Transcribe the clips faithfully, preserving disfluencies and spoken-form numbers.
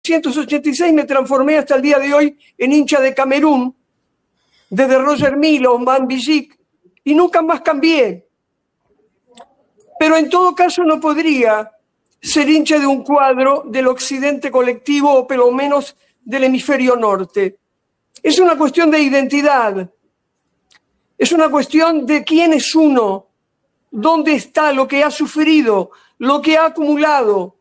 novecientos ochenta y seis me transformé hasta el día de hoy en hincha de Camerún, desde Roger Milla, Van Bijik, y nunca más cambié. Pero en todo caso no podría ser hincha de un cuadro del occidente colectivo o por lo menos del hemisferio norte. Es una cuestión de identidad, es una cuestión de quién es uno, dónde está, lo que ha sufrido, lo que ha acumulado.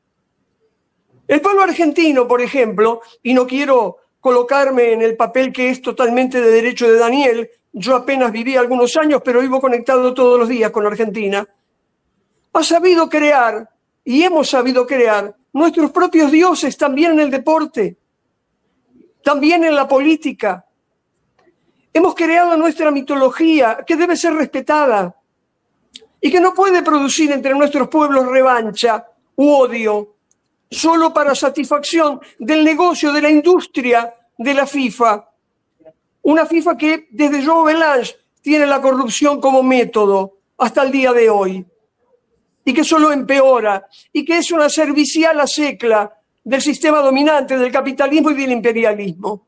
El pueblo argentino, por ejemplo, y no quiero colocarme en el papel que es totalmente de derecho de Daniel, yo apenas viví algunos años, pero vivo conectado todos los días con Argentina, ha sabido crear, y hemos sabido crear, nuestros propios dioses también en el deporte, también en la política. Hemos creado nuestra mitología, que debe ser respetada, y que no puede producir entre nuestros pueblos revancha u odio, solo para satisfacción del negocio, de la industria de la FIFA. Una FIFA que desde Joe Belange tiene la corrupción como método hasta el día de hoy, y que solo empeora, y que es una servicial acecla del sistema dominante, del capitalismo y del imperialismo.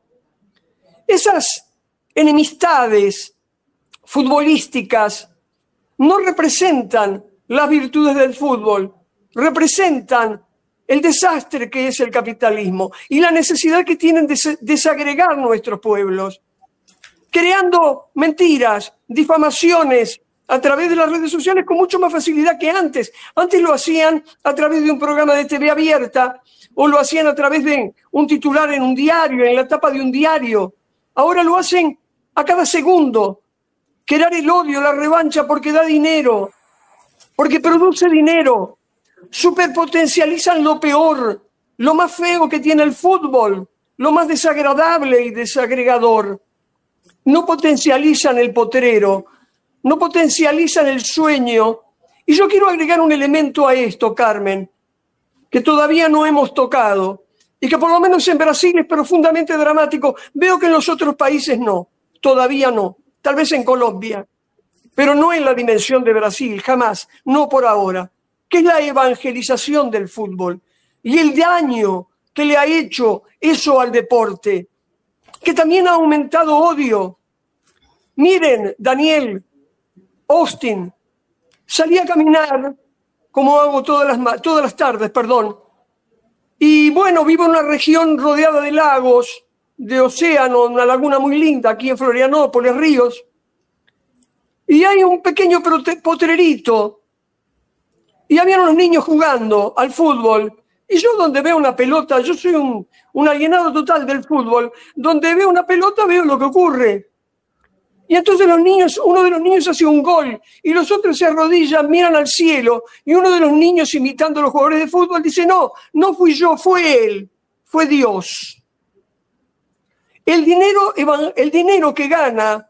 Esas enemistades futbolísticas no representan las virtudes del fútbol, representan el desastre que es el capitalismo y la necesidad que tienen de desagregar nuestros pueblos, creando mentiras, difamaciones a través de las redes sociales con mucho más facilidad que antes. Antes lo hacían a través de un programa de T V abierta o lo hacían a través de un titular en un diario, en la tapa de un diario. Ahora lo hacen a cada segundo. Crear el odio, la revancha porque da dinero, porque produce dinero. Superpotencializan lo peor, lo más feo que tiene el fútbol, lo más desagradable y desagregador. No potencializan el potrero, no potencializan el sueño. Y yo quiero agregar un elemento a esto, Carmen, que todavía no hemos tocado y que por lo menos en Brasil es profundamente dramático. Veo que en los otros países no, todavía no, tal vez en Colombia, pero no en la dimensión de Brasil, jamás, no por ahora, que es la evangelización del fútbol y el daño que le ha hecho eso al deporte, que también ha aumentado odio. Miren, Daniel, Austin, salí a caminar, como hago todas las, todas las tardes, perdón, y bueno, vivo en una región rodeada de lagos, de océano, una laguna muy linda, aquí en Florianópolis, Ríos, y hay un pequeño potrerito, y habían unos niños jugando al fútbol, y yo donde veo una pelota, yo soy un, un alienado total del fútbol, donde veo una pelota veo lo que ocurre. Y entonces los niños, uno de los niños hace un gol, y los otros se arrodillan, miran al cielo, y uno de los niños, imitando a los jugadores de fútbol, dice, no, no fui yo, fue él, fue Dios. El dinero, el dinero que gana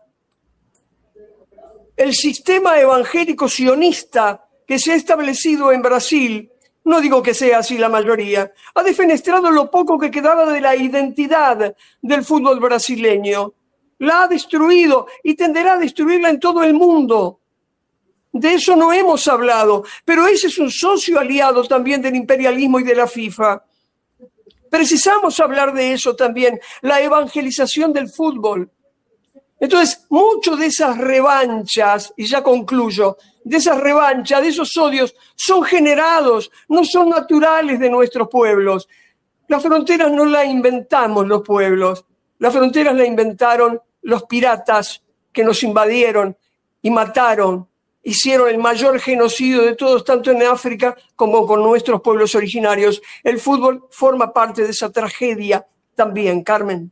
el sistema evangélico sionista que se ha establecido en Brasil, no digo que sea así la mayoría, ha defenestrado lo poco que quedaba de la identidad del fútbol brasileño. La ha destruido y tenderá a destruirla en todo el mundo. De eso no hemos hablado, pero ese es un socio aliado también del imperialismo y de la FIFA. Precisamos hablar de eso también, la evangelización del fútbol. Entonces, mucho de esas revanchas, y ya concluyo, de esas revanchas, de esos odios, son generados, no son naturales de nuestros pueblos. Las fronteras no las inventamos los pueblos, las fronteras las inventaron los piratas que nos invadieron y mataron, hicieron el mayor genocidio de todos, tanto en África como con nuestros pueblos originarios. El fútbol forma parte de esa tragedia también, Carmen.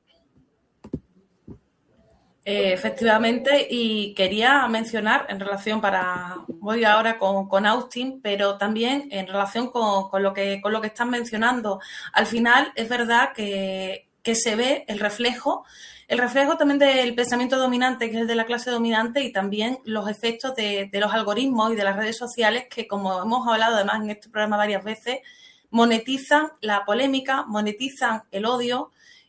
Eh, efectivamente, y quería mencionar en relación para, voy ahora con, con Austin, pero también en relación con, con, lo que, con lo que están mencionando. Al final es verdad que, que se ve el reflejo, el reflejo también del pensamiento dominante, que es el de la clase dominante, y también los efectos de, de los algoritmos y de las redes sociales que, como hemos hablado además en este programa varias veces, monetizan la polémica, monetizan el odio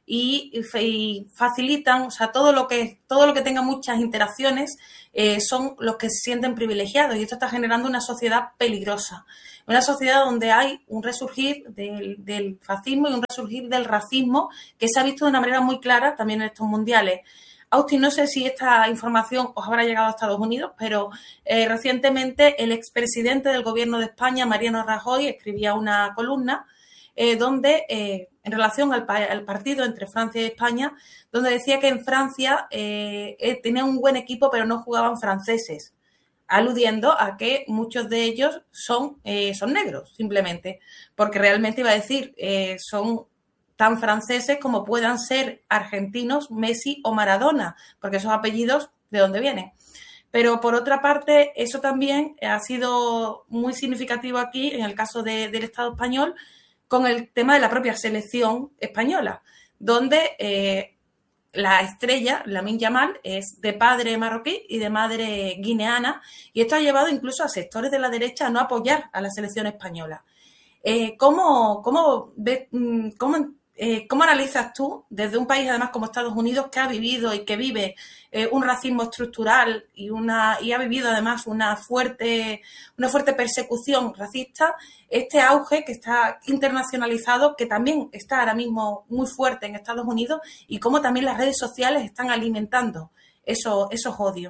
y, y facilitan, o sea, todo lo que, todo lo que tenga muchas interacciones eh, son los que se sienten privilegiados, y esto está generando una sociedad peligrosa. Una sociedad donde hay un resurgir del, del fascismo y un resurgir del racismo que se ha visto de una manera muy clara también en estos mundiales. Austin, no sé si esta información os habrá llegado a Estados Unidos, pero eh, recientemente el expresidente del Gobierno de España, Mariano Rajoy, escribía una columna eh, donde, eh, en relación al, al partido entre Francia y España, donde decía que en Francia eh, eh, tenía un buen equipo, pero no jugaban franceses, aludiendo a que muchos de ellos son, eh, son negros, simplemente, porque realmente iba a decir, eh, son tan franceses como puedan ser argentinos, Messi o Maradona, porque esos apellidos, ¿de dónde vienen? Pero, por otra parte, eso también ha sido muy significativo aquí, en el caso de, del Estado español, con el tema de la propia selección española, donde eh, la estrella, Lamine Yamal, es de padre marroquí y de madre guineana, y esto ha llevado incluso a sectores de la derecha a no apoyar a la selección española. Eh, ¿cómo, cómo, ves, cómo, eh, ¿Cómo analizas tú, desde un país además como Estados Unidos, que ha vivido y que vive eh, un racismo estructural y, una, y ha vivido además una fuerte, una fuerte persecución racista, este auge que está internacionalizado, que también está ahora mismo muy fuerte en Estados Unidos, y cómo también las redes sociales están alimentando eso, esos odios?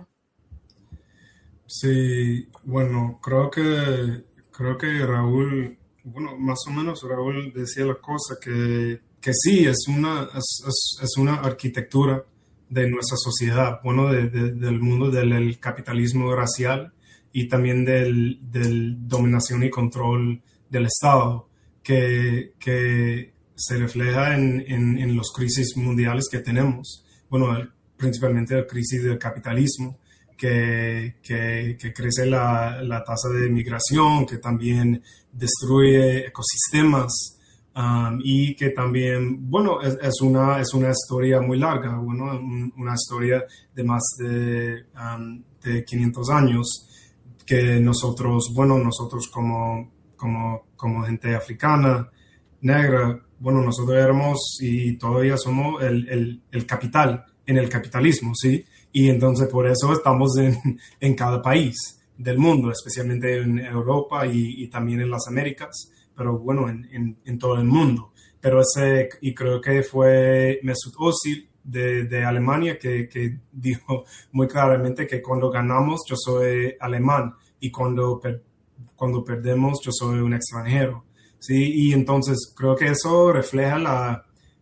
Sí, bueno, creo que, creo que Raúl, bueno, más o menos Raúl decía la cosa que, que sí, es una, es, es, es una arquitectura de nuestra sociedad, bueno, de, de, del mundo del el capitalismo racial y también del, del dominación y control del Estado, que, que se refleja en, en, en los crisis mundiales que tenemos, bueno, el, principalmente la crisis del capitalismo, que, que, que crece la, la tasa de migración, que también destruye ecosistemas, um, y que también, bueno, es, es, una, es una historia muy larga, bueno, un, una historia de más de, um, de quinientos años, que nosotros, bueno, nosotros como, como, como gente africana, negra, bueno, nosotros éramos y todavía somos el, el, el capital en el capitalismo, ¿sí? Y entonces por eso estamos en, en cada país del mundo, especialmente en Europa y, y también en las Américas, pero bueno, en, en, en todo el mundo. Pero ese, y creo que fue Mesut Özil de, de Alemania que, que dijo muy claramente que cuando ganamos yo soy alemán y cuando, per, cuando perdemos yo soy un extranjero, ¿sí? Y entonces creo que eso refleja la,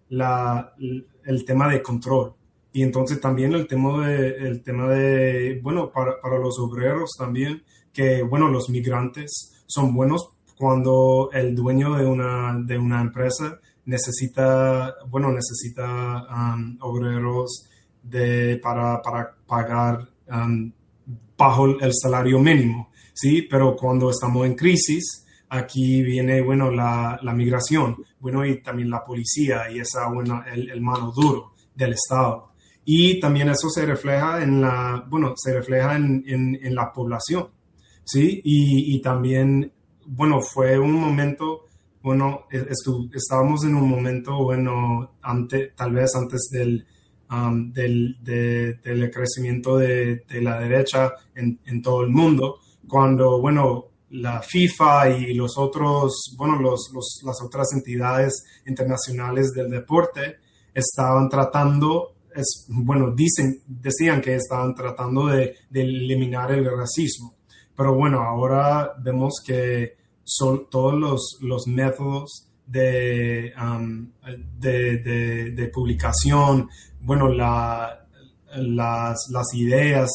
la, el tema de control. Y entonces también el tema de, el tema de bueno, para, para los obreros también, que, bueno, los migrantes son buenos cuando el dueño de una, de una empresa necesita, bueno, necesita um, obreros de, para, para pagar um, bajo el salario mínimo, ¿sí? Pero cuando estamos en crisis, aquí viene, bueno, la, la migración, bueno, y también la policía y esa, bueno, el, el mano duro del Estado. Y también eso se refleja en la, bueno, se refleja en, en, en la población, ¿sí? Y, y también, bueno, fue un momento, bueno, estu, estábamos en un momento, bueno, ante, tal vez antes del, um, del, de, del crecimiento de, de la derecha en, en todo el mundo, cuando, bueno, la FIFA y los otros, bueno, los, los, las otras entidades internacionales del deporte estaban tratando, es, bueno, dicen, decían que estaban tratando de, de eliminar el racismo. Pero bueno, ahora vemos que son todos los, los métodos de, um, de, de, de publicación, bueno, la, las, las ideas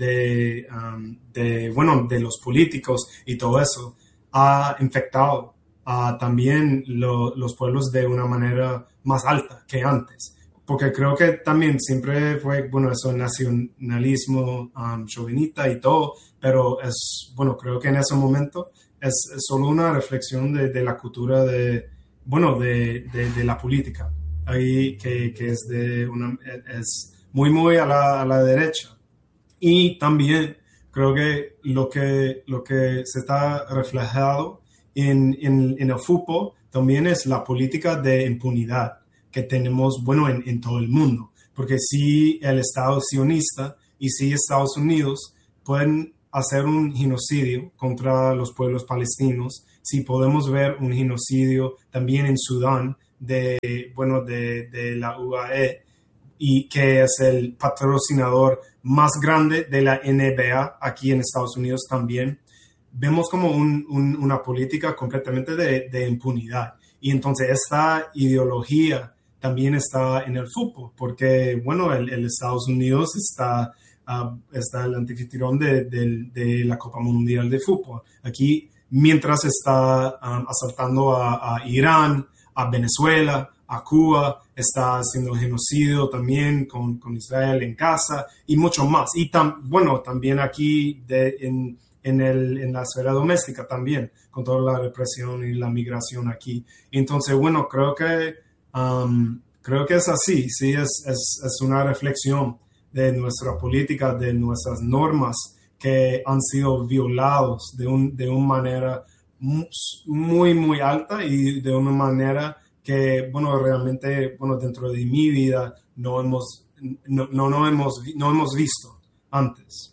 de, um, de, bueno, de los políticos y todo eso ha infectado a también lo, los pueblos de una manera más alta que antes. Porque creo que también siempre fue, bueno, eso nacionalismo um, chauvinista y todo, pero es, bueno, creo que en ese momento es, es solo una reflexión de, de la cultura de, bueno, de, de, de la política, ahí que, que es de una, es muy, muy a la, a la derecha. Y también creo que lo que, lo que se está reflejado en, en, en el fútbol también es la política de impunidad. que tenemos, bueno, en, en todo el mundo. Porque si el Estado sionista y si Estados Unidos pueden hacer un genocidio contra los pueblos palestinos, si podemos ver un genocidio también en Sudán de, bueno, de, de la U A E, y que es el patrocinador más grande de la N B A aquí en Estados Unidos también, vemos como un, un, una política completamente de, de impunidad. Y entonces esta ideología también está en el fútbol, porque, bueno, el, el Estados Unidos está, uh, está el anfitrión de, de, de la Copa Mundial de Fútbol. Aquí, mientras está um, asaltando a, a Irán, a Venezuela, a Cuba, está haciendo genocidio también con, con Israel en Gaza y mucho más. Y tam, bueno, también aquí de, en, en, el, en la esfera doméstica también, con toda la represión y la migración aquí. Entonces, bueno, creo que, um, creo que es así, sí, es, es, es una reflexión de nuestra política, de nuestras normas que han sido violados de, un, de una manera muy, muy alta y de una manera que, bueno, realmente, bueno, dentro de mi vida no hemos, no, no, no hemos, no hemos visto antes.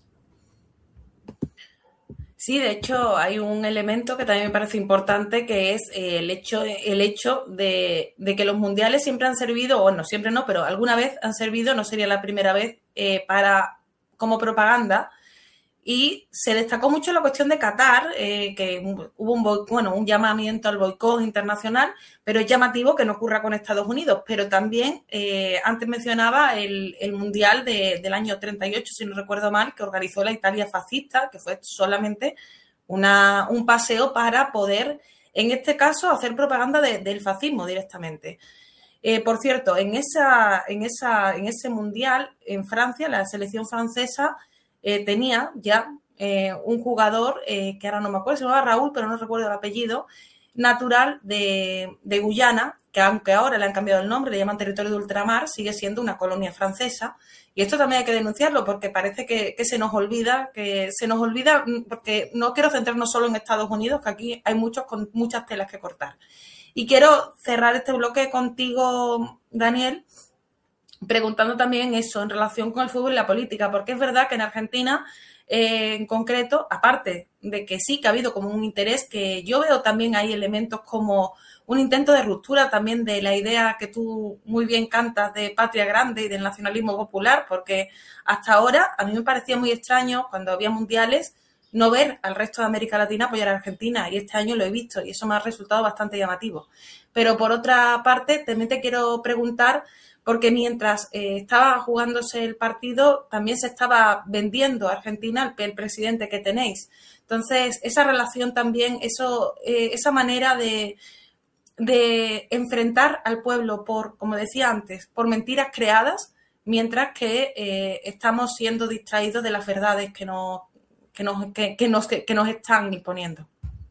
Sí, de hecho hay un elemento que también me parece importante, que es eh, el hecho, el hecho de, de que los mundiales siempre han servido, o no, siempre no, pero alguna vez han servido, no sería la primera vez, eh, para como propaganda. Y se destacó mucho la cuestión de Qatar, eh, que hubo un, bueno, un llamamiento al boicot internacional, pero es llamativo que no ocurra con Estados Unidos. Pero también, eh, antes mencionaba el, el Mundial de, del año treinta y ocho, si no recuerdo mal, que organizó la Italia fascista, que fue solamente una, un paseo para poder, en este caso, hacer propaganda de, del fascismo directamente. Eh, por cierto, en, esa, en, esa, en ese Mundial, en Francia, la selección francesa Eh, tenía ya eh, un jugador, eh, que ahora no me acuerdo, se llamaba Raúl, pero no recuerdo el apellido, natural de, de Guyana, que aunque ahora le han cambiado el nombre, le llaman territorio de ultramar, sigue siendo una colonia francesa. Y esto también hay que denunciarlo, porque parece que, que se nos olvida, que se nos olvida, porque no quiero centrarnos solo en Estados Unidos, que aquí hay muchos con muchas telas que cortar. Y quiero cerrar este bloque contigo, Daniel, preguntando también eso en relación con el fútbol y la política, porque es verdad que en Argentina, eh, en concreto, aparte de que sí que ha habido como un interés, que yo veo también hay elementos como un intento de ruptura también de la idea que tú muy bien cantas de patria grande y del nacionalismo popular, porque hasta ahora a mí me parecía muy extraño cuando había mundiales no ver al resto de América Latina apoyar a Argentina, y este año lo he visto y eso me ha resultado bastante llamativo. Pero por otra parte, también te quiero preguntar, porque mientras eh, estaba jugándose el partido, también se estaba vendiendo a Argentina el, el presidente que tenéis. Entonces, esa relación también, eso, eh, esa manera de, de enfrentar al pueblo por, como decía antes, por mentiras creadas, mientras que eh, estamos siendo distraídos de las verdades que nos, que nos, que, que nos, que nos están imponiendo.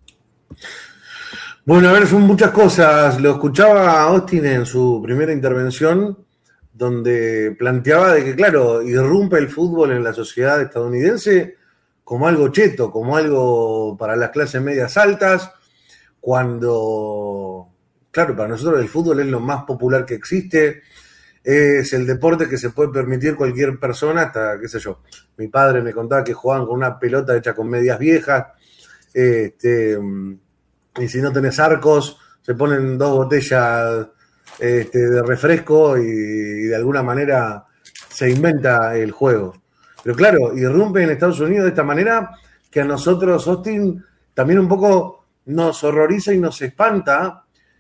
Bueno, a ver, son muchas cosas. Lo escuchaba a Austin en su primera intervención, donde planteaba de que, claro, irrumpe el fútbol en la sociedad estadounidense como algo cheto, como algo para las clases medias altas, cuando, claro, para nosotros el fútbol es lo más popular que existe, es el deporte que se puede permitir cualquier persona, hasta, qué sé yo, mi padre me contaba que jugaban con una pelota hecha con medias viejas, este, y si no tenés arcos, se ponen dos botellas Este, de refresco y, y de alguna manera se inventa el juego. Pero claro, irrumpe en Estados Unidos de esta manera que a nosotros, Austin, también un poco nos horroriza y nos espanta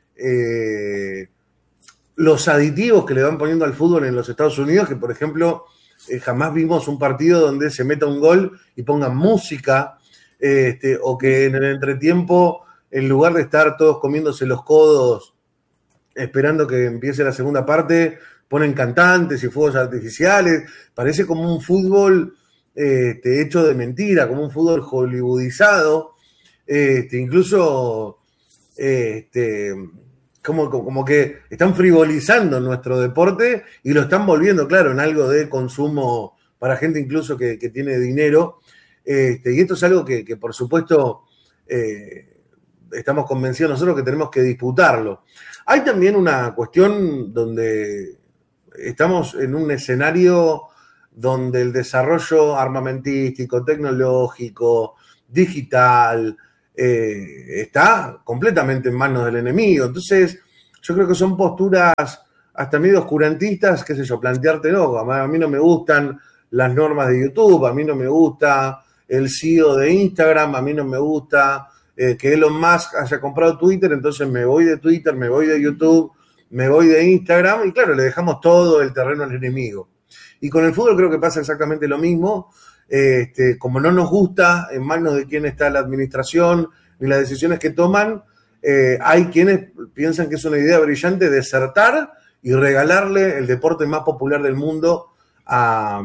eh, los aditivos que le van poniendo al fútbol en los Estados Unidos, que por ejemplo eh, jamás vimos un partido donde se meta un gol y pongan música, eh, este, o que en el entretiempo, en lugar de estar todos comiéndose los codos esperando que empiece la segunda parte, ponen cantantes y fuegos artificiales. Parece como un fútbol este, hecho de mentira, como un fútbol hollywoodizado, este, incluso este, como, como que están frivolizando nuestro deporte y lo están volviendo, claro, en algo de consumo para gente incluso que, que tiene dinero. Este, y esto es algo que, que por supuesto, eh, estamos convencidos nosotros que tenemos que disputarlo. Hay también una cuestión donde estamos en un escenario donde el desarrollo armamentístico, tecnológico, digital, eh, está completamente en manos del enemigo. Entonces, yo creo que son posturas hasta medio oscurantistas, qué sé yo, plantearte, no, a mí no me gustan las normas de YouTube, a mí no me gusta el C E O de Instagram, a mí no me gusta eh, que Elon Musk haya comprado Twitter, entonces me voy de Twitter, me voy de YouTube, me voy de Instagram, y claro, le dejamos todo el terreno al enemigo. Y con el fútbol creo que pasa exactamente lo mismo. Este, como no nos gusta en manos de quién está la administración ni las decisiones que toman, eh, hay quienes piensan que es una idea brillante desertar y regalarle el deporte más popular del mundo a,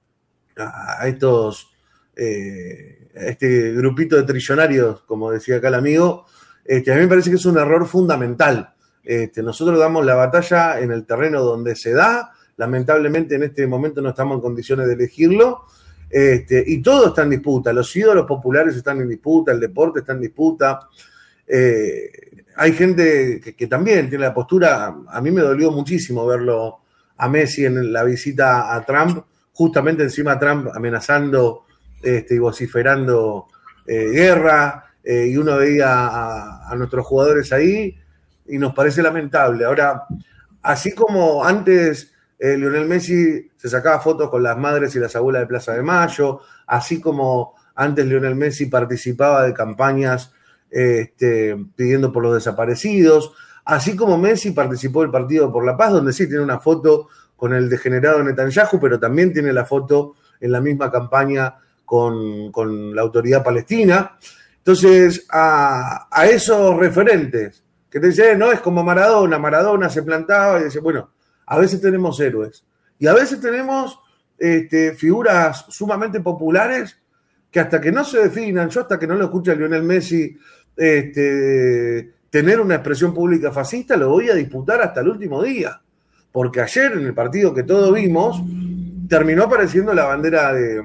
a estos eh, a este grupito de trillonarios, como decía acá el amigo. Este, a mí me parece que es un error fundamental. Este, nosotros damos la batalla en el terreno donde se da. Lamentablemente en este momento no estamos en condiciones de elegirlo. Este, y todo está en disputa. Los ídolos populares están en disputa, el deporte está en disputa. Eh, hay gente que, que también tiene la postura. A mí me dolió muchísimo verlo a Messi en la visita a Trump, justamente encima Trump amenazando este, y vociferando eh, guerra, eh, y uno veía a, a nuestros jugadores ahí y nos parece lamentable. Ahora, así como antes eh, Lionel Messi se sacaba fotos con las madres y las abuelas de Plaza de Mayo, así como antes Lionel Messi participaba de campañas este, pidiendo por los desaparecidos, así como Messi participó del Partido por la Paz, donde sí tiene una foto con el degenerado Netanyahu, pero también tiene la foto en la misma campaña con, con la autoridad palestina. Entonces, a, a esos referentes que te dicen, no, es como Maradona, Maradona se plantaba y dice, bueno, a veces tenemos héroes y a veces tenemos este, figuras sumamente populares que hasta que no se definan, yo hasta que no lo escuche a Lionel Messi este, tener una expresión pública fascista, lo voy a disputar hasta el último día. Porque ayer en el partido que todos vimos, terminó apareciendo la bandera de,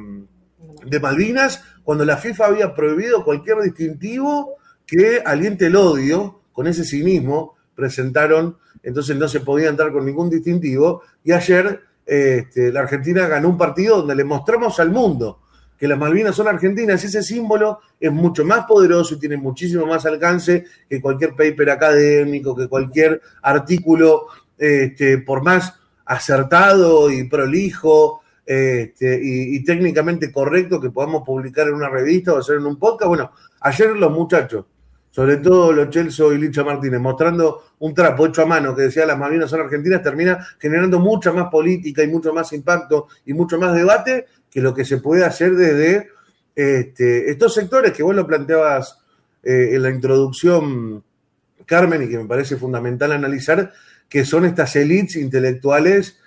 de Malvinas, cuando la FIFA había prohibido cualquier distintivo que aliente el odio. Con ese cinismo presentaron, entonces no se podía entrar con ningún distintivo, y ayer este, la Argentina ganó un partido donde le mostramos al mundo que las Malvinas son argentinas, y ese símbolo es mucho más poderoso y tiene muchísimo más alcance que cualquier paper académico, que cualquier artículo, este, por más acertado y prolijo este, y, y técnicamente correcto que podamos publicar en una revista o hacer en un podcast. Bueno, ayer los muchachos, sobre todo los Celso y Licha Martínez, mostrando un trapo hecho a mano que decía las Malvinas son argentinas, termina generando mucha más política y mucho más impacto y mucho más debate que lo que se puede hacer desde este, estos sectores que vos lo planteabas eh, en la introducción, Carmen, y que me parece fundamental analizar, que son estas élites intelectuales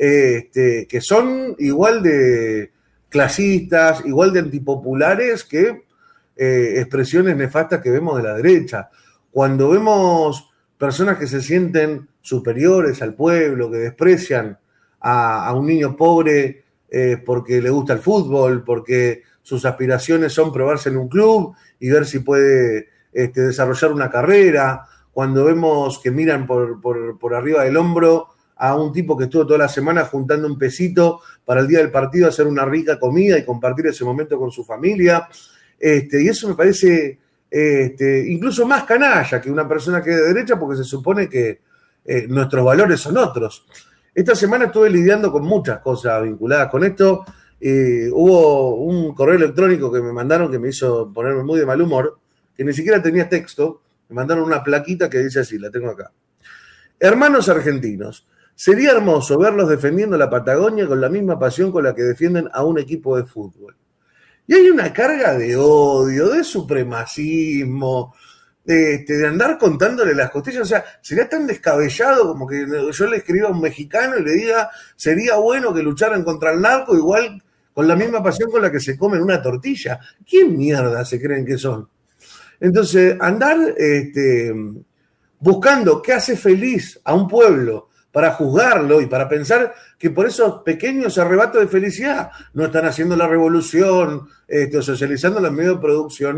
este, que son igual de clasistas, igual de antipopulares que eh, expresiones nefastas que vemos de la derecha. Cuando vemos personas que se sienten superiores al pueblo, que desprecian a, a un niño pobre eh, porque le gusta el fútbol, porque sus aspiraciones son probarse en un club y ver si puede este, desarrollar una carrera, cuando vemos que miran por, por, por arriba del hombro a un tipo que estuvo toda la semana juntando un pesito para el día del partido hacer una rica comida y compartir ese momento con su familia, este, y eso me parece este, incluso más canalla que una persona que es de derecha, porque se supone que eh, nuestros valores son otros. Esta semana estuve lidiando con muchas cosas vinculadas con esto. Eh, hubo un correo electrónico que me mandaron que me hizo ponerme muy de mal humor, que ni siquiera tenía texto. Me mandaron una plaquita que dice así, la tengo acá. Hermanos argentinos, sería hermoso verlos defendiendo la Patagonia con la misma pasión con la que defienden a un equipo de fútbol. Y hay una carga de odio, de supremacismo, de, de, de andar contándole las costillas. O sea, sería tan descabellado como que yo le escriba a un mexicano y le diga, sería bueno que lucharan contra el narco igual con la misma pasión con la que se comen una tortilla. ¿Quién mierda se creen que son? Entonces, andar este, buscando qué hace feliz a un pueblo para juzgarlo y para pensar que por esos pequeños arrebatos de felicidad no están haciendo la revolución este, o socializando los medios de producción,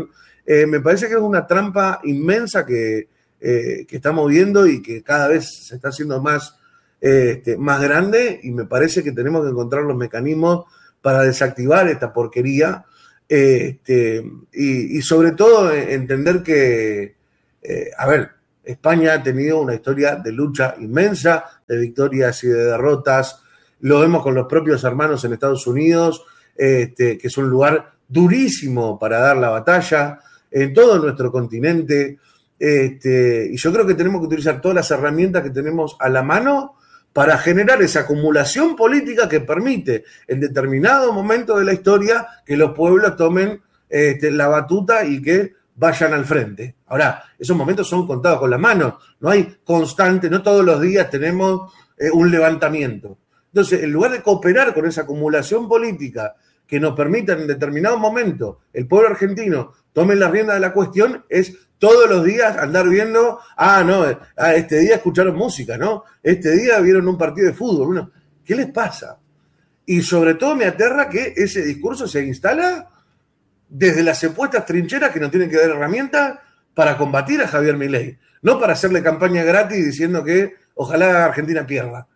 Eh, me parece que es una trampa inmensa que, eh, que estamos viendo y que cada vez se está haciendo más, eh, este, más grande, y me parece que tenemos que encontrar los mecanismos para desactivar esta porquería, eh, este, y, y sobre todo entender que, eh, a ver, España ha tenido una historia de lucha inmensa, de victorias y de derrotas. Lo vemos con los propios hermanos en Estados Unidos, este, que es un lugar durísimo para dar la batalla, en todo nuestro continente. Este, y yo creo que tenemos que utilizar todas las herramientas que tenemos a la mano para generar esa acumulación política que permite en determinado momento de la historia que los pueblos tomen este, la batuta y que vayan al frente. Ahora, esos momentos son contados con las manos, no hay constante, no todos los días tenemos eh, un levantamiento. Entonces, en lugar de cooperar con esa acumulación política que nos permita en determinado momento el pueblo argentino tome la rienda de la cuestión, es todos los días andar viendo, ah, no, ah, este día escucharon música, ¿no? Este día vieron un partido de fútbol. Bueno, ¿qué les pasa? Y sobre todo me aterra que ese discurso se instala desde las supuestas trincheras que nos tienen que dar herramientas para combatir a Javier Milei, no para hacerle campaña gratis diciendo que ojalá Argentina pierda.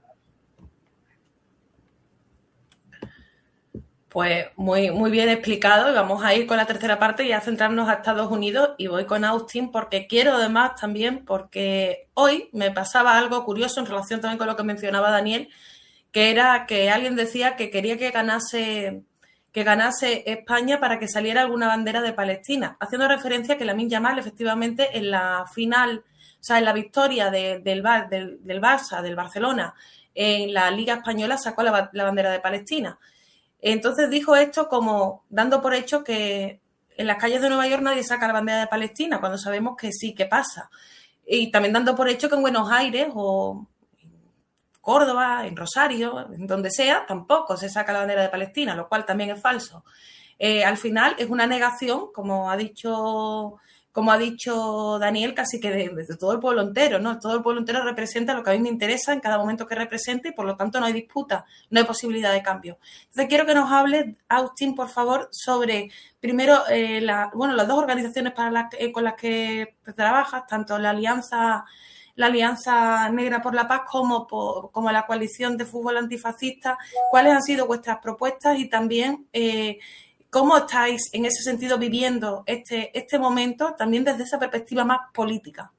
Pues muy, muy bien explicado, y vamos a ir con la tercera parte y a centrarnos a Estados Unidos, y voy con Austin porque quiero además también, porque hoy me pasaba algo curioso en relación también con lo que mencionaba Daniel, que era que alguien decía que quería que ganase, que ganase España para que saliera alguna bandera de Palestina, haciendo referencia a que Lamine Yamal efectivamente en la final, o sea, en la victoria de, del, del, del Barça, del Barcelona, en la Liga Española sacó la, la bandera de Palestina. Entonces dijo esto como dando por hecho que en las calles de Nueva York nadie saca la bandera de Palestina, cuando sabemos que sí, que pasa. Y también dando por hecho que en Buenos Aires o en Córdoba, en Rosario, en donde sea, tampoco se saca la bandera de Palestina, lo cual también es falso. Eh, al final es una negación, como ha dicho... como ha dicho Daniel, casi que de, de todo el pueblo entero, ¿no? Todo el pueblo entero representa lo que a mí me interesa en cada momento que represente, y por lo tanto no hay disputa, no hay posibilidad de cambio. Entonces quiero que nos hable, Austin, por favor, sobre primero eh, la, bueno, las dos organizaciones para las, eh, con las que trabajas, tanto la Alianza, la Alianza Negra por la Paz como, por, como la Coalición de Fútbol Antifascista. ¿Cuáles han sido vuestras propuestas? Y también... Eh, ¿cómo estáis en ese sentido viviendo este, este momento también desde esa perspectiva más política?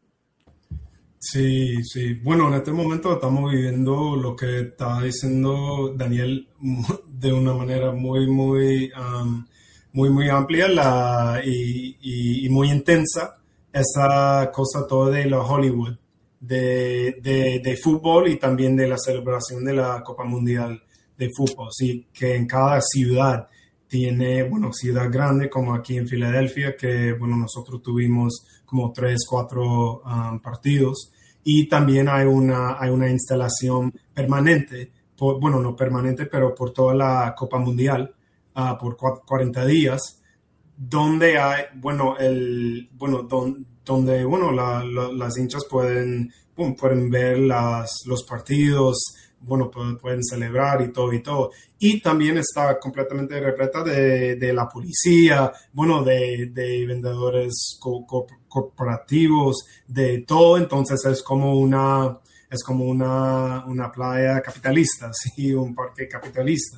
Sí, sí. Bueno, en este momento estamos viviendo lo que está diciendo Daniel de una manera muy, muy, um, muy, muy amplia la, y, y, y muy intensa. Esa cosa toda de la Hollywood, de, de, de fútbol, y también de la celebración de la Copa Mundial de Fútbol. Sí, que en cada ciudad tiene, bueno, ciudad grande como aquí en Filadelfia, que, bueno, nosotros tuvimos como tres, cuatro um, partidos, y también hay una, hay una instalación permanente, por, bueno, no permanente, pero por toda la Copa Mundial, uh, por cuarenta días, donde hay, bueno, el, bueno, don, donde, bueno, la, la, las hinchas pueden, bueno, pueden ver las, los partidos, bueno, pueden celebrar y todo y todo. Y también está completamente repleta de, de la policía, bueno, de, de vendedores co- co- corporativos, de todo. Entonces es como una, es como una, una playa capitalista, sí, un parque capitalista.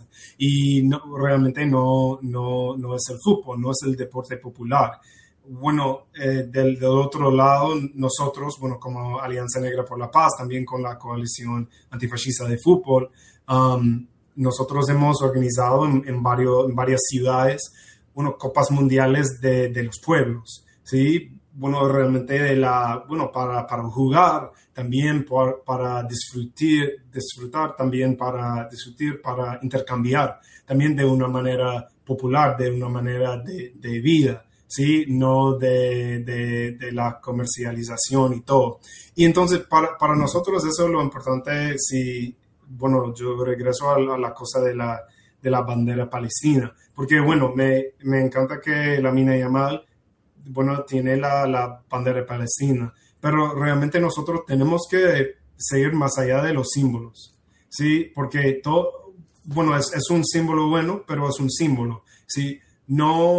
Y no, realmente no, no, no es el fútbol, no es el deporte popular. Bueno, eh, del, del otro lado, nosotros, bueno, como Alianza Negra por la Paz, también con la Coalición Antifascista de Fútbol, um, nosotros hemos organizado en, en, varios, en varias ciudades, bueno, copas mundiales de, de los pueblos, ¿sí? Bueno, realmente de la, bueno, para, para jugar, también por, para disfrutar, disfrutar, también para disfrutar, para intercambiar, también de una manera popular, de una manera de, de vida. Sí, no de, de, de la comercialización y todo. Y entonces, para, para nosotros eso es lo importante. Si, bueno, yo regreso a la, a la cosa de la, de la bandera palestina, porque, bueno, me, me encanta que Lamine Yamal, bueno, tiene la, la bandera palestina, pero realmente nosotros tenemos que seguir más allá de los símbolos, ¿sí? Porque todo, bueno, es, es un símbolo bueno, pero es un símbolo, ¿sí? No...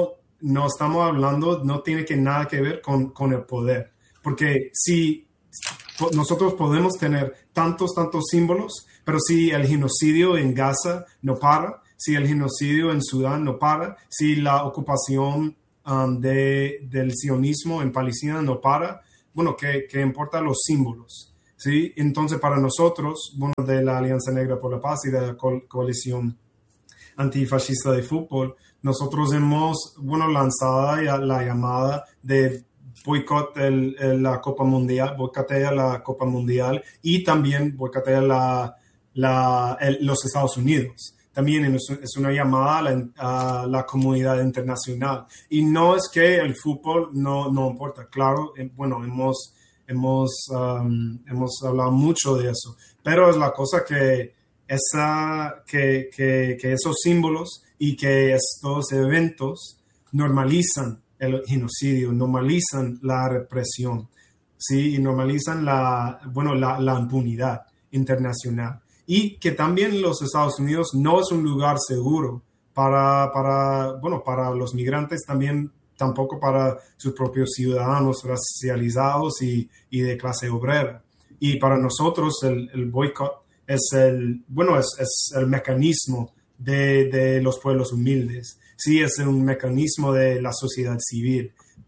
no estamos hablando, no tiene que nada que ver con, con el poder. Porque si nosotros podemos tener tantos, tantos símbolos, pero si el genocidio en Gaza no para, si el genocidio en Sudán no para, si la ocupación um, de, del sionismo en Palestina no para, bueno, ¿qué, qué importa los símbolos? ¿Sí? Entonces, para nosotros, bueno, de la Alianza Negra por la Paz y de la co- coalición antifascista de fútbol, nosotros hemos, bueno, lanzado ya la llamada de boicot el, el, la Copa Mundial, boicotea la Copa Mundial y también boicotea la, la, el, los Estados Unidos. También es, es una llamada a la, a la comunidad internacional. Y no es que el fútbol no, no importa. Claro, eh, bueno, hemos, hemos, um, hemos hablado mucho de eso, pero es la cosa que, esa, que, que, que esos símbolos y que estos eventos normalizan el genocidio, normalizan la represión, ¿sí? Y normalizan la, bueno, la, la impunidad internacional. Y que también los Estados Unidos no es un lugar seguro para, para, bueno, para los migrantes, también tampoco para sus propios ciudadanos racializados y, y de clase obrera. Y para nosotros el, el boicot es el, bueno, es, es el mecanismo de, de los pueblos humildes. Sí, es un mecanismo de la sociedad civil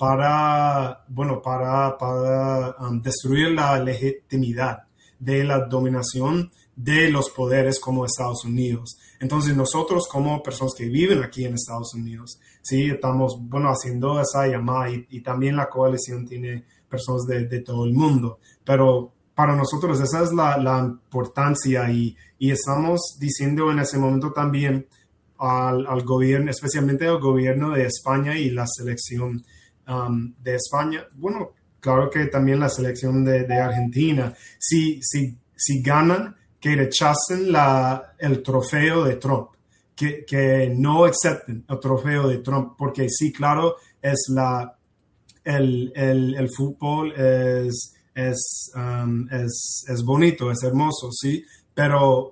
para, bueno, para, para um, destruir la legitimidad de la dominación de los poderes como Estados Unidos. Entonces nosotros como personas que viven aquí en Estados Unidos, sí, estamos, bueno, haciendo esa llamada y, y también la coalición tiene personas de, de todo el mundo, pero para nosotros esa es la, la importancia y, y estamos diciendo en ese momento también al, al gobierno, especialmente al gobierno de España y la selección um, de España, bueno, claro que también la selección de, de Argentina, si, si, si ganan, que rechacen la, el trofeo de Trump, que, que no acepten el trofeo de Trump, porque sí, claro, es la, el, el, el fútbol es, es, um, es, es bonito, es hermoso, sí, pero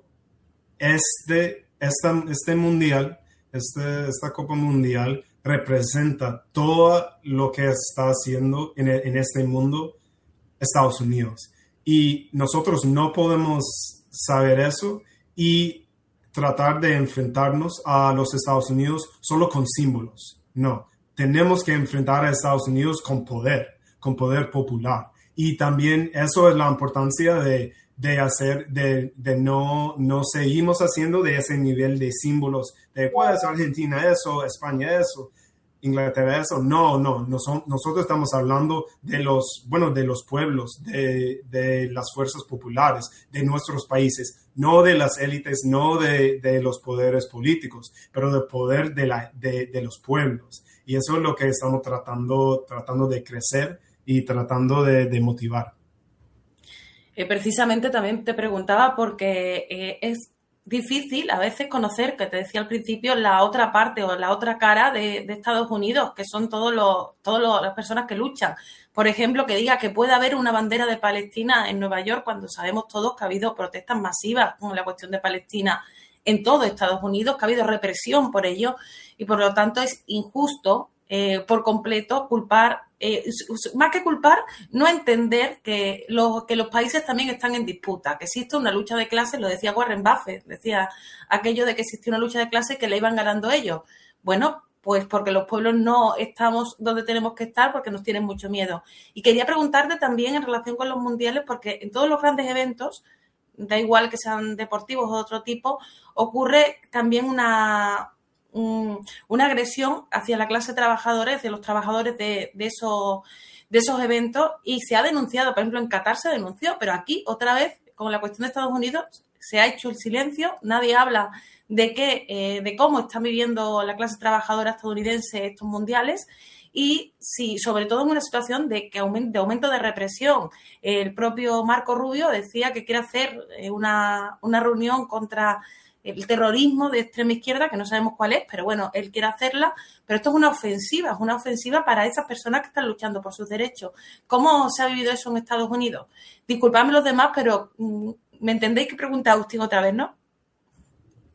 este, esta, este mundial, este, esta Copa Mundial representa todo lo que está haciendo en, en este mundo Estados Unidos. Y nosotros no podemos saber eso y tratar de enfrentarnos a los Estados Unidos solo con símbolos. No, tenemos que enfrentar a Estados Unidos con poder, con poder popular. Y también eso es la importancia de, de hacer, de, de no, no seguimos haciendo de ese nivel de símbolos, de pues Argentina eso, España eso, Inglaterra eso. No, no, no son, nosotros estamos hablando de los, bueno, de los pueblos, de, de las fuerzas populares, de nuestros países, no de las élites, no de, de los poderes políticos, pero del poder de, la, de, de los pueblos. Y eso es lo que estamos tratando, tratando de crecer y tratando de, de motivar. Eh, precisamente también te preguntaba porque eh, es difícil a veces conocer, que te decía al principio, la otra parte o la otra cara de, de Estados Unidos, que son todos los, todos los, las personas que luchan. Por ejemplo, que diga que puede haber una bandera de Palestina en Nueva York cuando sabemos todos que ha habido protestas masivas con la cuestión de Palestina en todo Estados Unidos, que ha habido represión por ello y por lo tanto es injusto eh, por completo culpar, eh, más que culpar, no entender que los, que los países también están en disputa, que existe una lucha de clases, lo decía Warren Buffett, decía aquello de que existía una lucha de clases que le iban ganando ellos. Bueno, pues porque los pueblos no estamos donde tenemos que estar porque nos tienen mucho miedo. Y quería preguntarte también en relación con los mundiales, porque en todos los grandes eventos, da igual que sean deportivos o de otro tipo, ocurre también una... una agresión hacia la clase trabajadora, hacia los trabajadores de, de, esos, de esos eventos y se ha denunciado, por ejemplo en Qatar se denunció, pero aquí otra vez con la cuestión de Estados Unidos se ha hecho el silencio, nadie habla de, qué, eh, de cómo está viviendo la clase trabajadora estadounidense estos mundiales y sí, sobre todo en una situación de, que aumento, de aumento de represión. El propio Marco Rubio decía que quiere hacer una, una reunión contra el terrorismo de extrema izquierda, que no sabemos cuál es, pero bueno, él quiere hacerla, pero esto es una ofensiva, es una ofensiva para esas personas que están luchando por sus derechos. ¿Cómo se ha vivido eso en Estados Unidos? Disculpadme los demás, pero mm, ¿me entendéis que pregunta Agustín otra vez, no?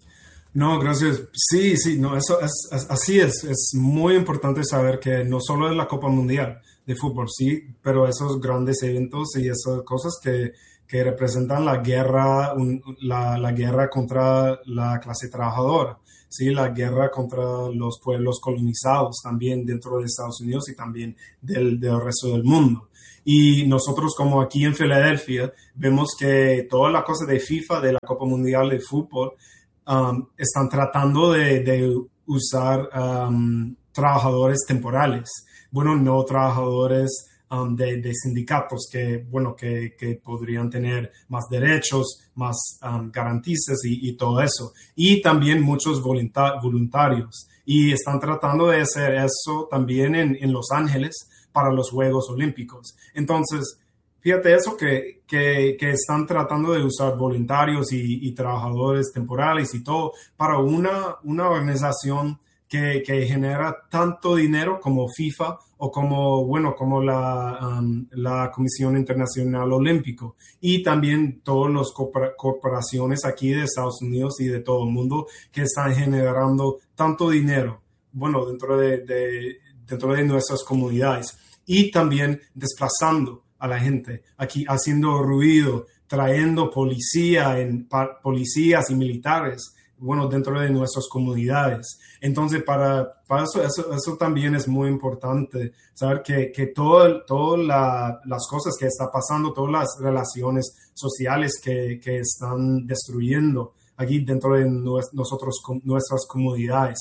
No, gracias. Sí, sí, no, eso es, es- así es. Es muy importante saber que no solo es la Copa Mundial de fútbol, sí, pero esos grandes eventos y esas cosas que, que representan la guerra, un- la, la guerra contra la clase trabajadora, sí, la guerra contra los pueblos colonizados también dentro de Estados Unidos y también del, del resto del mundo. Y nosotros como aquí en Filadelfia vemos que toda la cosa de FIFA, de la Copa Mundial de Fútbol, um, están tratando de, de usar um, trabajadores temporales, bueno, no trabajadores um, de, de sindicatos que, bueno, que, que podrían tener más derechos, más um, garantistas y, y todo eso. Y también muchos volunta- voluntarios. Y están tratando de hacer eso también en, en Los Ángeles para los Juegos Olímpicos. Entonces, fíjate eso, que, que, que están tratando de usar voluntarios y, y trabajadores temporales y todo para una, una organización que, que genera tanto dinero como FIFA o como, bueno, como la, um, la Comisión Internacional Olímpico y también todas las corpora- corporaciones aquí de Estados Unidos y de todo el mundo que están generando tanto dinero, bueno, dentro de, de, dentro de nuestras comunidades y también desplazando a la gente, aquí haciendo ruido, trayendo policía en, pa, policías y militares, bueno, dentro de nuestras comunidades. Entonces, para, para eso, eso, eso también es muy importante, saber que, que todas todo la, las cosas que están pasando, todas las relaciones sociales que, que están destruyendo aquí dentro de nosotros, nuestras comunidades,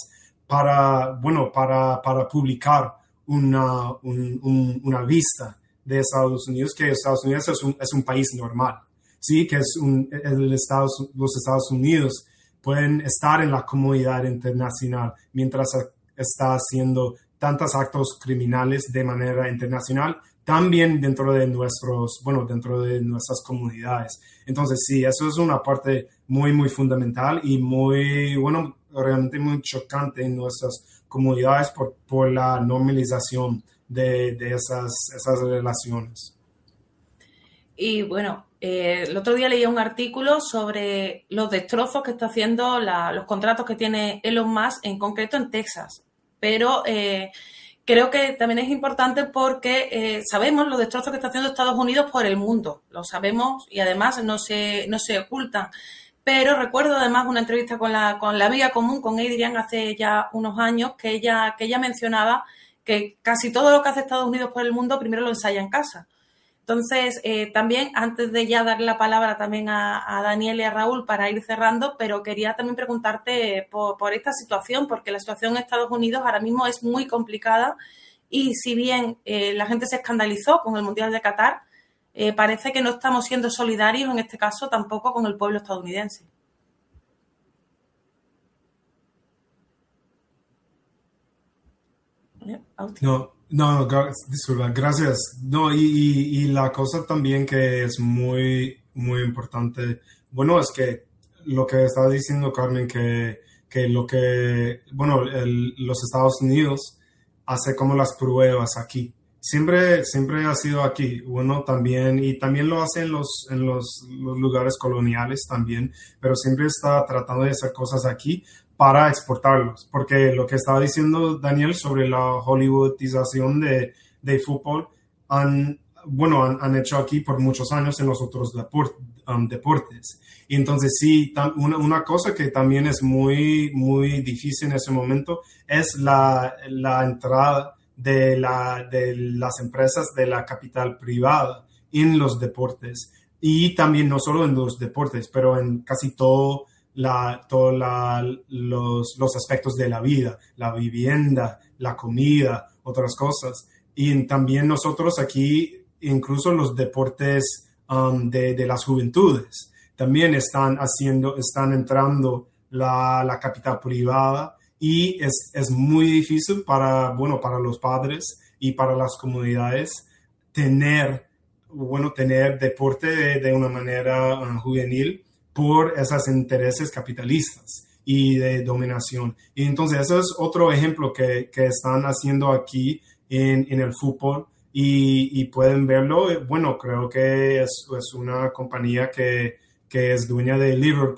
para, bueno, para, para publicar una, un, un, una vista de Estados Unidos, que Estados Unidos es un, es un país normal, ¿sí? Que es un, el Estados, los Estados Unidos pueden estar en la comunidad internacional mientras está haciendo tantos actos criminales de manera internacional, también dentro de nuestros, bueno, dentro de nuestras comunidades. Entonces, sí, eso es una parte muy, muy fundamental y muy, bueno, realmente muy chocante en nuestras comunidades por, por la normalización de, de esas, esas relaciones. Y bueno, eh, el otro día leí un artículo sobre los destrozos que está haciendo la, los contratos que tiene Elon Musk, en concreto en Texas. Pero eh, creo que también es importante porque eh, sabemos los destrozos que está haciendo Estados Unidos por el mundo. Lo sabemos y además no se, no se ocultan. Pero recuerdo además una entrevista con la, con la amiga común, con Adrian, hace ya unos años, que ella, que ella mencionaba que casi todo lo que hace Estados Unidos por el mundo primero lo ensaya en casa. Entonces, eh, también, antes de ya darle la palabra también a, a Daniel y a Raúl para ir cerrando, pero quería también preguntarte por, por esta situación, porque la situación en Estados Unidos ahora mismo es muy complicada y si bien eh, la gente se escandalizó con el Mundial de Qatar, eh, parece que no estamos siendo solidarios en este caso tampoco con el pueblo estadounidense. No, no, disculpa, gracias. No, y, y, y la cosa también que es muy, muy importante, bueno, es que lo que estaba diciendo Carmen, que, que lo que, bueno, el, los Estados Unidos hace como las pruebas aquí. Siempre, siempre ha sido aquí, bueno, también, y también lo hace en los, en los, los lugares coloniales también, pero siempre está tratando de hacer cosas aquí para exportarlos, porque lo que estaba diciendo Daniel sobre la hollywoodización de, de fútbol, han, bueno, han, han hecho aquí por muchos años en los otros deport, um, deportes. Y entonces sí, tam, una, una cosa que también es muy, muy difícil en ese momento es la, la entrada de, la, de las empresas de la capital privada en los deportes. Y también no solo en los deportes, pero en casi todo La, todos los, los aspectos de la vida, la vivienda, la comida, otras cosas. Y también nosotros aquí, incluso los deportes um, de, de las juventudes, también están haciendo, están entrando la, la capital privada y es, es muy difícil para, bueno, para los padres y para las comunidades tener, bueno, tener deporte de, de una manera uh, juvenil por esos intereses capitalistas y de dominación. Y entonces eso es otro ejemplo que, que están haciendo aquí en, en el fútbol y, y pueden verlo. Bueno, creo que es, es una compañía que, que es dueña de Liverpool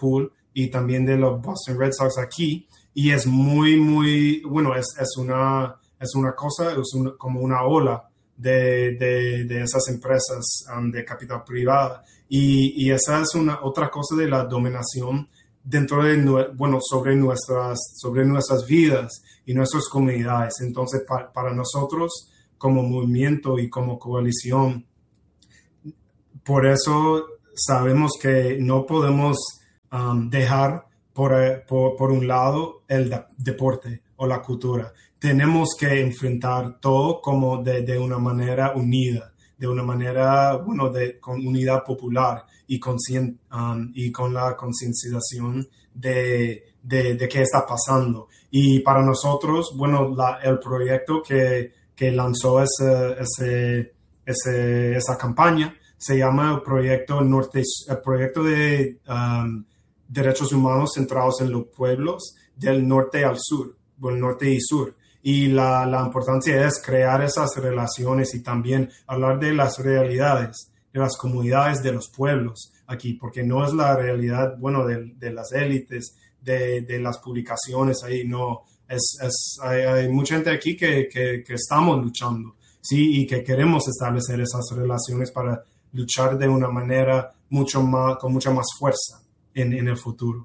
y también de los Boston Red Sox aquí. Y es muy, muy, bueno, es, es, una, es una cosa, es una, como una ola de, de, de esas empresas um, de capital privada. Y, y esa es una otra cosa de la dominación dentro de, bueno, sobre nuestras, sobre nuestras vidas y nuestras comunidades. Entonces, pa, para nosotros, como movimiento y como coalición, por eso sabemos que no podemos um, dejar por, por, por un lado el de, deporte o la cultura. Tenemos que enfrentar todo como de, de una manera unida, de una manera, bueno, de, con unidad popular y, conscien, um, y con la concienciación de, de, de qué está pasando. Y para nosotros, bueno, la, el proyecto que, que lanzó ese, ese, ese, esa campaña se llama el proyecto, norte, el proyecto de um, derechos humanos centrados en los pueblos del norte al sur, bueno, norte y sur. Y la, la importancia es crear esas relaciones y también hablar de las realidades, de las comunidades, de los pueblos aquí, porque no es la realidad, bueno, de, de las élites, de, de las publicaciones ahí, no. Es, es, hay, hay mucha gente aquí que, que, que estamos luchando, ¿sí? Y que queremos establecer esas relaciones para luchar de una manera mucho más, con mucha más fuerza en, en el futuro.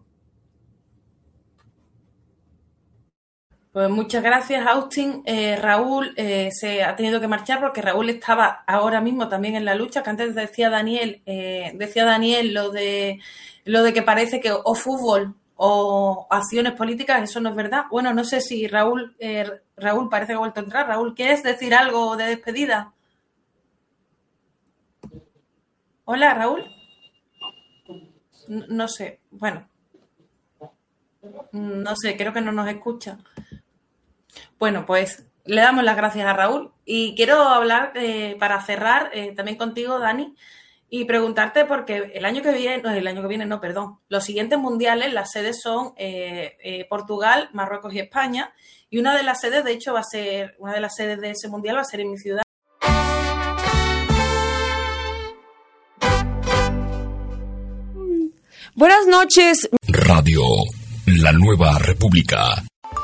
Pues muchas gracias, Austin. Eh, Raúl eh, se ha tenido que marchar porque Raúl estaba ahora mismo también en la lucha, que antes decía Daniel, eh, decía Daniel lo de lo de que parece que o fútbol o acciones políticas, eso no es verdad. Bueno, no sé si Raúl, eh, Raúl parece que ha vuelto a entrar. Raúl, ¿quieres decir algo de despedida? Hola, Raúl. No, no sé, bueno. No sé, creo que no nos escucha. Bueno, pues le damos las gracias a Raúl y quiero hablar eh, para cerrar eh, también contigo, Dani, y preguntarte porque el año que viene, no, el año que viene no, perdón, los siguientes mundiales, las sedes son eh, eh, Portugal, Marruecos y España, y una de las sedes, de hecho, va a ser, una de las sedes de ese mundial va a ser en mi ciudad. Buenas noches. Radio La Nueva República.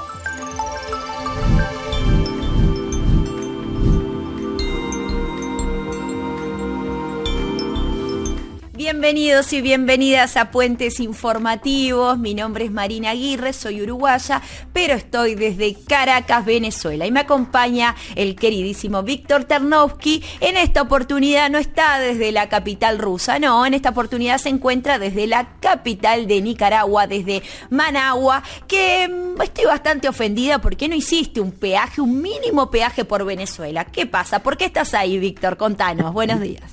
Bienvenidos y bienvenidas a Puentes Informativos. Mi nombre es Marina Aguirre, soy uruguaya, pero estoy desde Caracas, Venezuela. Y me acompaña el queridísimo Víctor Ternovsky. En esta oportunidad no está desde la capital rusa, no. En esta oportunidad se encuentra desde la capital de Nicaragua, desde Managua, que estoy bastante ofendida porque no hiciste un peaje, un mínimo peaje por Venezuela. ¿Qué pasa? ¿Por qué estás ahí, Víctor? Contanos. Buenos días.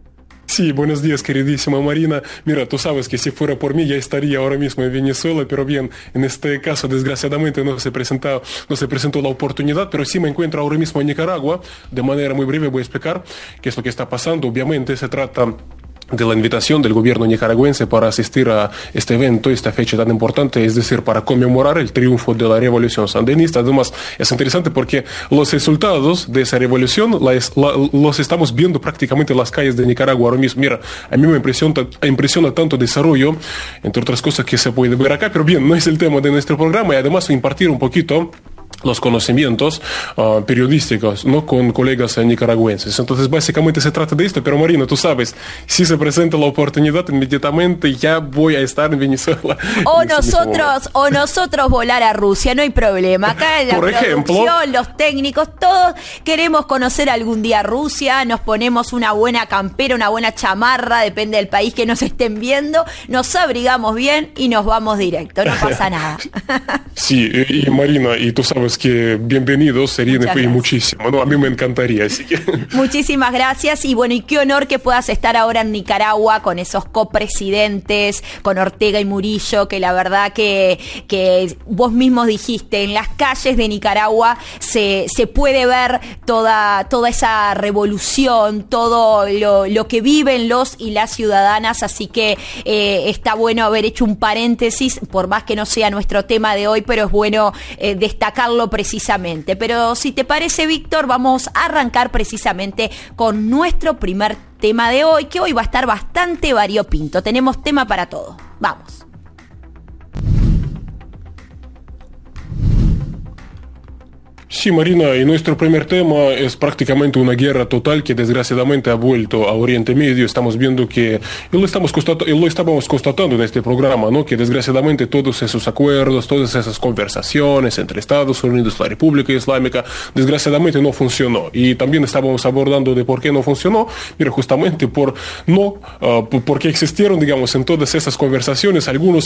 Sí, buenos días, queridísima Marina. Mira, tú sabes que si fuera por mí ya estaría ahora mismo en Venezuela, pero bien, en este caso desgraciadamente no se presentó, no se presentó la oportunidad, pero sí me encuentro ahora mismo en Nicaragua. De manera muy breve voy a explicar qué es lo que está pasando. Obviamente se trata de la invitación del gobierno nicaragüense para asistir a este evento, esta fecha tan importante, es decir, para conmemorar el triunfo de la revolución sandinista. Además, es interesante porque los resultados de esa revolución la es, la, los estamos viendo prácticamente en las calles de Nicaragua ahora mismo. Mira, a mí me impresiona, impresiona tanto desarrollo, entre otras cosas que se puede ver acá, pero bien, no es el tema de nuestro programa y además impartir un poquito los conocimientos uh, periodísticos, ¿no?, con colegas nicaragüenses. Entonces, básicamente se trata de esto, pero Marina, tú sabes, si se presenta la oportunidad, inmediatamente ya voy a estar en Venezuela. O en nosotros, o nosotros volar a Rusia, no hay problema. Acá en la Por producción, ejemplo, los técnicos, todos queremos conocer algún día Rusia, nos ponemos una buena campera, una buena chamarra, depende del país que nos estén viendo, nos abrigamos bien y nos vamos directo, no pasa nada. Sí, y, y Marina, y tú sabes que bienvenidos serían y muchísimo, ¿no? A mí me encantaría, así que... Muchísimas gracias y bueno, y qué honor que puedas estar ahora en Nicaragua con esos copresidentes, con Ortega y Murillo, que la verdad que, que vos mismos dijiste, en las calles de Nicaragua se, se puede ver toda, toda esa revolución, todo lo, lo que viven los y las ciudadanas, así que eh, está bueno haber hecho un paréntesis, por más que no sea nuestro tema de hoy, pero es bueno eh, destacarlo precisamente. Pero si te parece, Víctor, vamos a arrancar precisamente con nuestro primer tema de hoy, que hoy va a estar bastante variopinto. Tenemos tema para todo. Vamos. Sí, Marina, y nuestro primer tema es prácticamente una guerra total que desgraciadamente ha vuelto a Oriente Medio. Estamos viendo que, y lo, estamos constatando, y lo estábamos constatando en este programa, ¿no? Que desgraciadamente todos esos acuerdos, todas esas conversaciones entre Estados Unidos y la República Islámica, desgraciadamente no funcionó. Y también estábamos abordando de por qué no funcionó. Mira, justamente por no, uh, porque existieron, digamos, en todas esas conversaciones algunos